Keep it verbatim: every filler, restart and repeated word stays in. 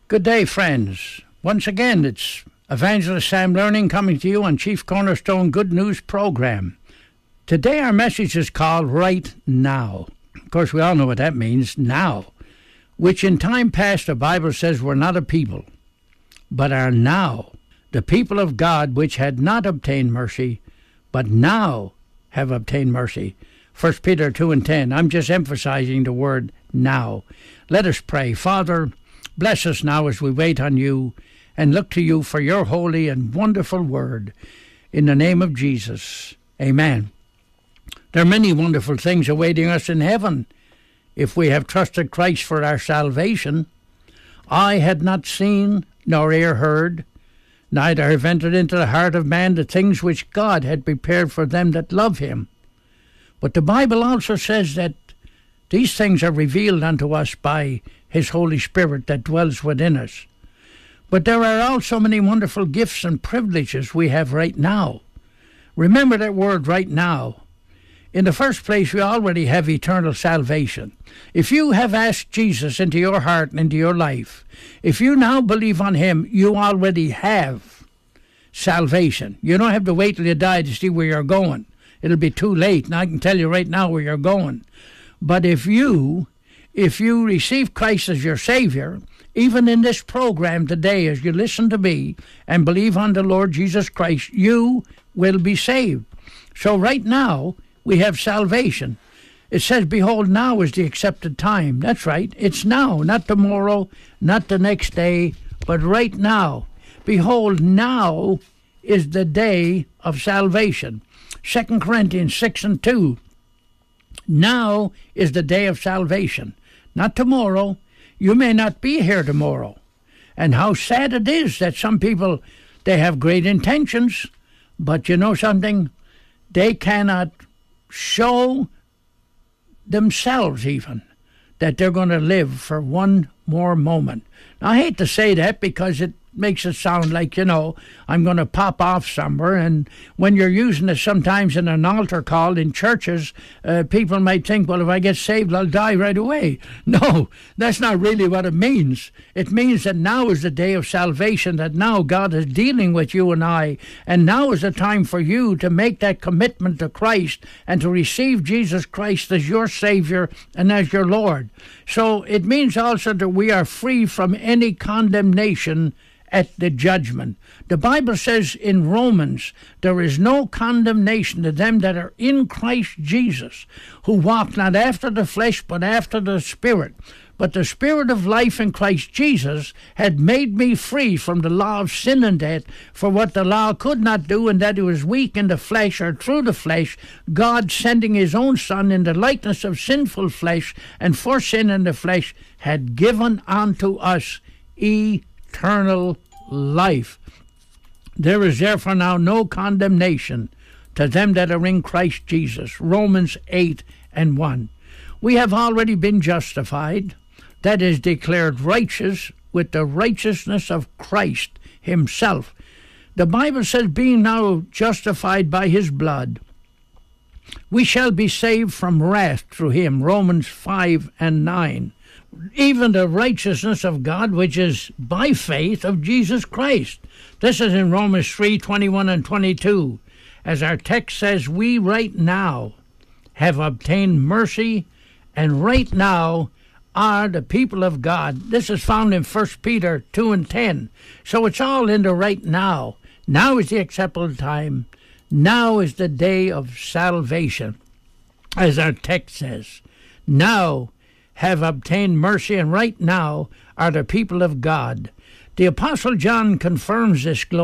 Good day, friends. Once again, it's Evangelist Sam Learning coming to you on Chief Cornerstone Good News Program. Today our message is called Right Now. Of course, we all know what that means, now, which in time past the Bible says we're not a people, but are now the people of God which had not obtained mercy, but now have obtained mercy. First Peter two and ten. I'm just emphasizing the word now. Let us pray. Father, bless us now as we wait on you and look to you for your holy and wonderful word. In the name of Jesus, amen. There are many wonderful things awaiting us in heaven if we have trusted Christ for our salvation. Eye had not seen, nor ear heard, neither have entered into the heart of man the things which God had prepared for them that love him. But the Bible also says that these things are revealed unto us by his Holy Spirit that dwells within us. But there are also many wonderful gifts and privileges we have right now. Remember that word, right now. In the first place, we already have eternal salvation. If you have asked Jesus into your heart and into your life, if you now believe on him, you already have salvation. You don't have to wait till you die to see where you're going. It'll be too late, and I can tell you right now where you're going. But if you, if you receive Christ as your Savior, even in this program today, as you listen to me and believe on the Lord Jesus Christ, you will be saved. So right now, we have salvation. It says, behold, now is the accepted time. That's right. It's now, not tomorrow, not the next day, but right now. Behold, now is the day of salvation. Second Corinthians six and two. Now is the day of salvation, not tomorrow. You may not be here tomorrow. And how sad it is that some people, they have great intentions, but you know something? They cannot show themselves even that they're going to live for one more moment. Now, I hate to say that because it makes it sound like, you know, I'm going to pop off somewhere. And when you're using it sometimes in an altar call in churches, uh, people might think, well, if I get saved, I'll die right away. No, that's not really what it means. It means that now is the day of salvation, that now God is dealing with you and I, and now is the time for you to make that commitment to Christ and to receive Jesus Christ as your Savior and as your Lord. So it means also that we are free from any condemnation at the judgment. The Bible says in Romans, there is no condemnation to them that are in Christ Jesus, who walk not after the flesh, but after the Spirit. But the Spirit of life in Christ Jesus had made me free from the law of sin and death, for what the law could not do, and that it was weak in the flesh, or through the flesh, God sending his own Son in the likeness of sinful flesh, and for sin in the flesh, had given unto us eternal life. There is therefore now no condemnation to them that are in Christ Jesus. Romans eight and one. We have already been justified, that is, declared righteous with the righteousness of Christ himself. The Bible says, being now justified by his blood, we shall be saved from wrath through him. Romans five and nine. Even the righteousness of God, which is by faith of Jesus Christ. This is in Romans three, twenty-one and twenty-two. As our text says, we right now have obtained mercy, and right now are the people of God. This is found in First Peter two and ten. So it's all in the right now. Now is the acceptable time. Now is the day of salvation, as our text says. Now have obtained mercy, and right now are the people of God. The Apostle John confirms this glory.